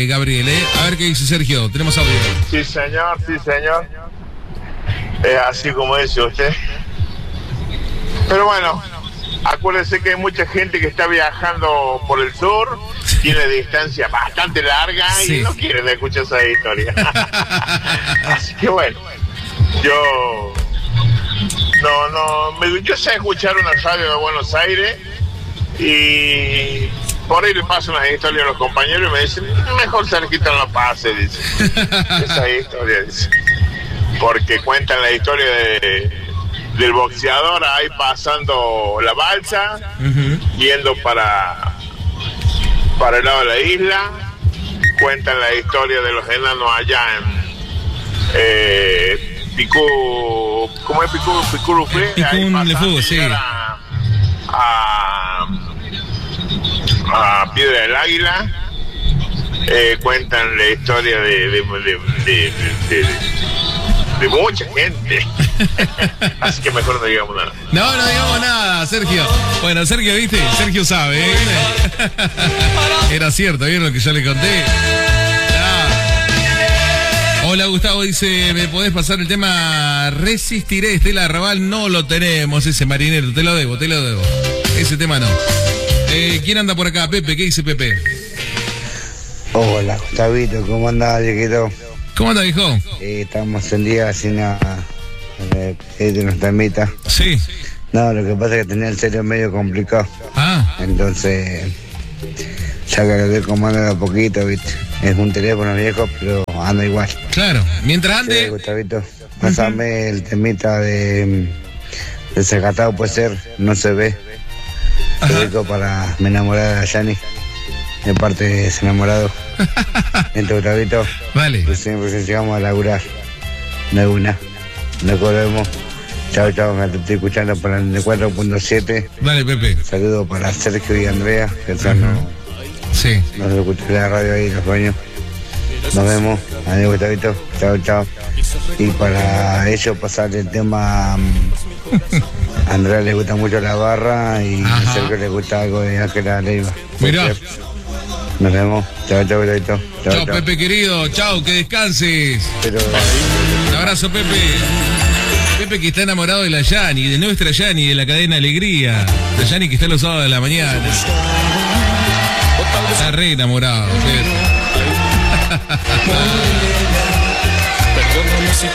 Gabriel, A ver qué dice Sergio. Tenemos audio. Sí, señor, sí, señor. Es así como dice usted. Pero bueno, acuérdese que hay mucha gente que está viajando por el sur, tiene distancia bastante larga y no quieren escuchar esa historia. Así que bueno, yo sé escuchar una radio de Buenos Aires y por ahí le paso unas historias a los compañeros y me dicen, mejor Sergito no lo pase, dice. Esa historia, dice. Porque cuentan la historia del boxeador ahí pasando la balsa, yendo para el lado de la isla. Cuentan la historia de los enanos allá en Picú, ¿cómo es Picú? Picú Le Fú, sí. A Piedra del Águila. Cuentan la historia de mucha gente. Así que mejor no digamos nada. No digamos nada, Sergio. Bueno, Sergio, ¿viste? Sergio sabe, Era cierto, ¿vieron lo que yo le conté? Hola, Gustavo dice, ¿me podés pasar el tema Resistiré, Estela Raval? No lo tenemos, ese marinero, te lo debo. Ese tema no. ¿Quién anda por acá? Pepe, ¿qué dice Pepe? Hola, Gustavito, ¿cómo andás, viejito? ¿Cómo anda, viejo? Estamos en día haciendo de nuestra mitad. Sí. No, lo que pasa es que tenía el serio medio complicado. Entonces, ya que le comando de a poquito, ¿viste? Es un teléfono viejo, pero anda igual. Claro, mientras ande. Sí, Gustavito, pásame el temita de Desacatado, puede ser, no se ve. Dedico para mi enamorada Yani, de parte de ese enamorado. Entonces, Gustavito, vale. Pues siempre llegamos a laburar. De una. Nos corremos. Chao, me estoy escuchando para el 4.7. Dale, Pepe. Saludos para Sergio y Andrea, que son nos escuchan en la radio ahí, los dueños. Nos vemos. Adiós, Gustavito. Chao. Y para ellos pasar el tema. A Andrea le gusta mucho la barra y a Sergio le gusta algo de Ángela Leiva. Mirá. Nos vemos. Chao, Gustavito. Chao, Pepe querido. Chao, que descanses. Un abrazo, Pepe. Pepe que está enamorado de la Yani, de nuestra Yani, de la cadena Alegría. La Yani que está los sábados de la mañana. Está re enamorado, Pedro.